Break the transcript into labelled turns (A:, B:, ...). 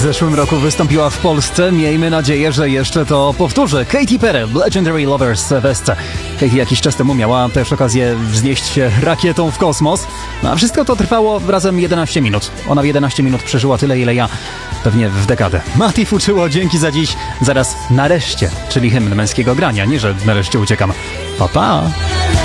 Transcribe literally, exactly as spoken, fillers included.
A: zeszłym roku wystąpiła w Polsce. Miejmy nadzieję, że jeszcze to powtórzy. Katy Perry, Legendary Lovers Fest. Katy jakiś czas temu miała też okazję wznieść się rakietą w kosmos. No a wszystko to trwało razem jedenaście minut. Ona w jedenaście minut przeżyła tyle, ile ja pewnie w dekadę. Mati Fuczyło, dzięki za dziś. Zaraz nareszcie, czyli hymn męskiego grania. Nie, że nareszcie uciekam. Pa, pa!